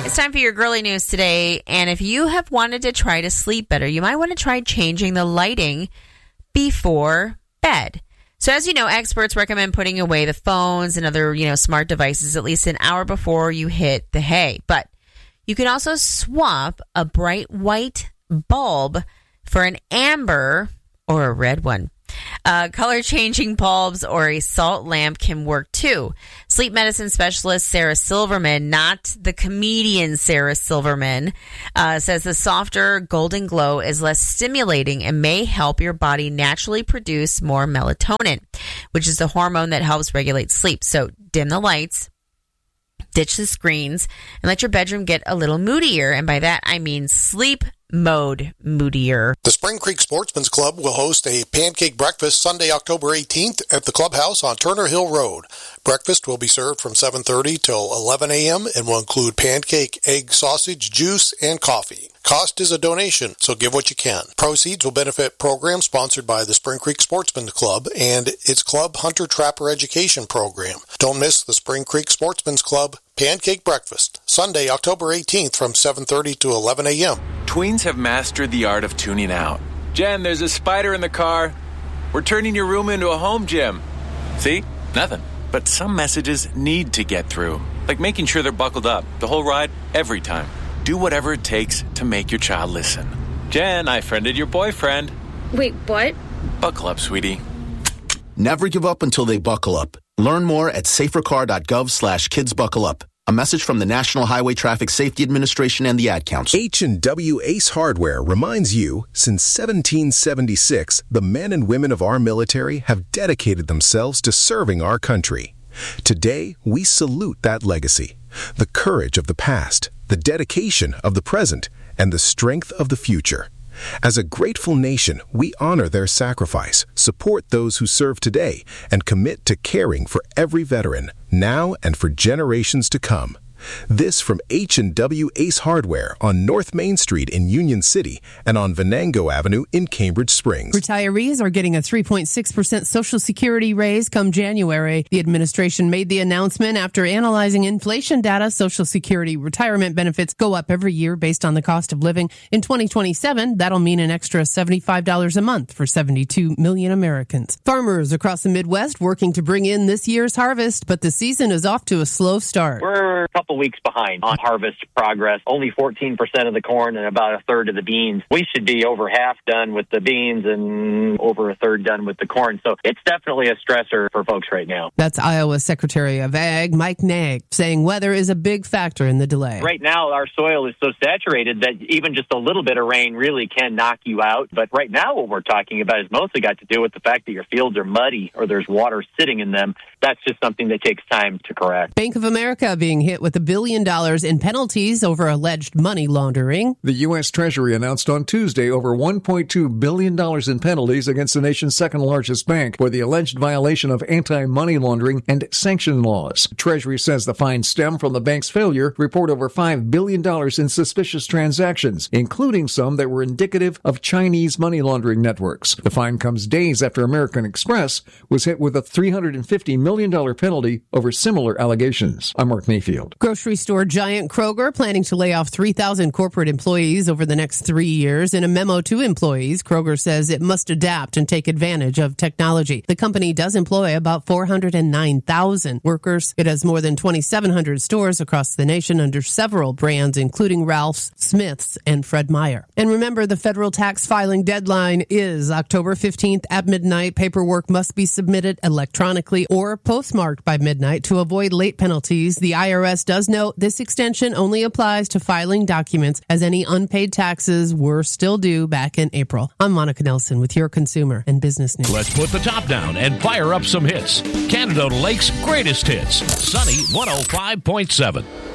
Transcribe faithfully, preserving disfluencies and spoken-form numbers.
It's time for your girly news today. And if you have wanted to try to sleep better, you might want to try changing the lighting before bed. So as you know, experts recommend putting away the phones and other, you know, smart devices at least an hour before you hit the hay. But you can also swap a bright white bulb for an amber or a red one. Uh, color-changing bulbs or a salt lamp can work too. Sleep medicine specialist Sarah Silverman, not the comedian Sarah Silverman, uh, says the softer golden glow is less stimulating and may help your body naturally produce more melatonin, which is the hormone that helps regulate sleep. So dim the lights, ditch the screens, and let your bedroom get a little moodier. And by that, I mean sleep mode moodier. The Spring Creek Sportsman's Club will host a pancake breakfast Sunday, October eighteenth at the clubhouse on Turner Hill Road. Breakfast will be served from seven thirty till eleven a.m. and will include pancake, egg, sausage, juice, and coffee. Cost is a donation, so give what you can. Proceeds will benefit programs sponsored by the Spring Creek Sportsman's Club and its Club Hunter Trapper Education Program. Don't miss the Spring Creek Sportsman's Club Pancake Breakfast, Sunday, October eighteenth from seven thirty to eleven a.m. Tweens have mastered the art of tuning out. Jen, there's a spider in the car. We're turning your room into a home gym. See? Nothing. But some messages need to get through, like making sure they're buckled up the whole ride, every time. Do whatever it takes to make your child listen. Jen, I friended your boyfriend. Wait, what? Buckle up, sweetie. Never give up until they buckle up. Learn more at safercar.gov slash kids buckle up. A message from the National Highway Traffic Safety Administration and the Ad Council. H and W Ace Hardware reminds you, since seventeen seventy-six, the men and women of our military have dedicated themselves to serving our country. Today, we salute that legacy, the courage of the past, the dedication of the present, and the strength of the future. As a grateful nation, we honor their sacrifice, support those who serve today, and commit to caring for every veteran, now and for generations to come. This from H and W Ace Hardware on North Main Street in Union City and on Venango Avenue in Cambridge Springs. Retirees are getting a three point six percent Social Security raise come January. The administration made the announcement after analyzing inflation data. Social Security retirement benefits go up every year based on the cost of living. In twenty twenty-seven, that'll mean an extra seventy-five dollars a month for seventy-two million Americans. Farmers across the Midwest working to bring in this year's harvest, but the season is off to a slow start. We're a couple weeks behind on harvest progress. Only fourteen percent of the corn and about a third of the beans. We should be over half done with the beans and over a third done with the corn. So it's definitely a stressor for folks right now. That's Iowa Secretary of Ag, Mike Nag, saying weather is a big factor in the delay. Right now, our soil is so saturated that even just a little bit of rain really can knock you out. But right now, what we're talking about is mostly got to do with the fact that your fields are muddy or there's water sitting in them. That's just something that takes time to correct. Bank of America being hit with a billion dollars in penalties over alleged money laundering. The U S. Treasury announced on Tuesday over one point two billion dollars in penalties against the nation's second largest bank for the alleged violation of anti-money laundering and sanction laws. Treasury says the fines stem from the bank's failure to report over five billion dollars in suspicious transactions, including some that were indicative of Chinese money laundering networks. The fine comes days after American Express was hit with a three hundred fifty million dollars penalty over similar allegations. I'm Mark Mayfield. Grocery store giant Kroger planning to lay off three thousand corporate employees over the next three years. In a memo to employees, Kroger says it must adapt and take advantage of technology. The company does employ about four hundred nine thousand workers. It has more than twenty-seven hundred stores across the nation under several brands, including Ralph's, Smith's, and Fred Meyer. And remember, the federal tax filing deadline is October fifteenth at midnight. Paperwork must be submitted electronically or postmarked by midnight to avoid late penalties. The I R S does note this extension only applies to filing documents as any unpaid taxes were still due back in April. I'm Monica Nelson with your Consumer and Business News. Let's put the top down and fire up some hits. Canada Lake's greatest hits. Sunny one oh five point seven.